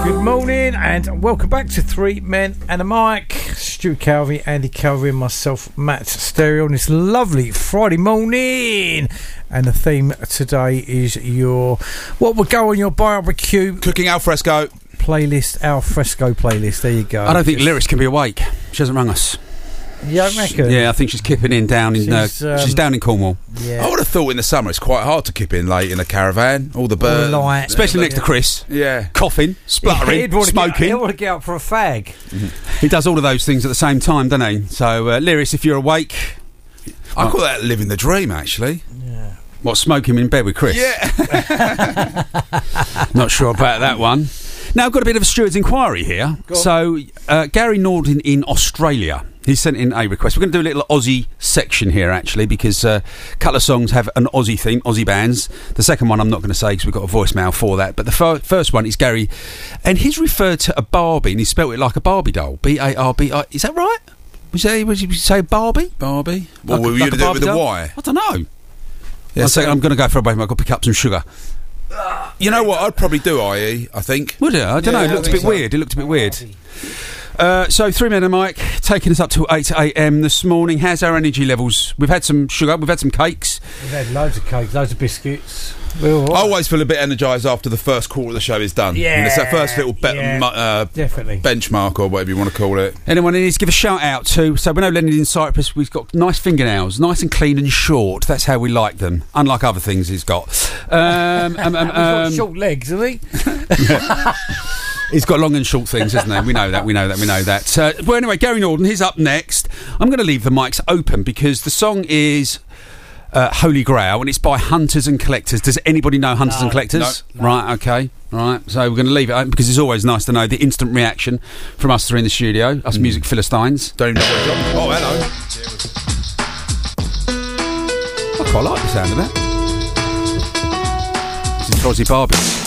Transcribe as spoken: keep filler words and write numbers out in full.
Good morning and welcome back to Three Men and a Mic. Stu Calvi, Andy Calvi and myself, Matt Stereo, on this lovely Friday morning. And the theme today is your, what will go on your barbecue? Cooking al fresco. Playlist, al fresco playlist. There you go. I don't think Lyris can be awake. She hasn't rung us. You don't reckon? Yeah, I think she's kipping in down in. She's, uh, um, she's down in Cornwall. Yeah. I would have thought in the summer it's quite hard to kip in late in a caravan. All the birds, All the light. Especially Yeah. next to Chris. Yeah, Coughing, spluttering, he'd want to smoking. Get, he'd want to get up for a fag. He does all of those things at the same time, doesn't he? So, uh, Lyris, if you're awake, I call that living the dream. Actually, Yeah. what, smoking in bed with Chris? yeah. Not sure about that one. Now, I've got a bit of a steward's inquiry here. Go on. So, uh, Gary Norden in Australia, he sent in a request. We're going to do a little Aussie section here, actually, because uh, a couple of songs have an Aussie theme, Aussie bands. The second one I'm not going to say because we've got a voicemail for that. But the fir- first one is Gary, and he's referred to a Barbie, and he spelt it like a Barbie doll. B A R B I. Is that right? Was you, was you say Barbie? Barbie. What Like were a- you like going to a do it Barbie with a doll? Y? I don't know. Yeah, One so second, I'm going to go for a break. I've got to pick up some sugar. you know what? I'd probably do I E. I think. Would it? I don't Yeah, know. It I looked a think bit so. weird. It looked a bit weird. Uh, so, Three Men and a Mic, taking us up to eight a.m. this morning. How's our energy levels? We've had some sugar, we've had some cakes. We've had loads of cake, loads of biscuits. We're all right. I always feel a bit energised after the first quarter of the show is done. Yeah, And it's that first little be- yeah, mu- uh, definitely. benchmark or whatever you want to call it. Anyone who needs to give a shout out to? So, we know Leonard in Cyprus, we've got nice fingernails, nice and clean and short. That's how we like them, unlike other things he's got. Um, um, um, He's got um, short legs, hasn't he? He's got long and short things, hasn't he? We know that, we know that, we know that. Uh, well, anyway, Gary Norden, he's up next. I'm going to leave the mics open because the song is uh, Holy Grail and it's by Hunters and Collectors. Does anybody know Hunters No, and Collectors? no, no. Right, okay. Right, so we're going to leave it open because it's always nice to know the instant reaction from us three in the studio, us music Philistines. Don't even know what job. Oh, hello. I quite like the sound of that. This is Aussie Barbie.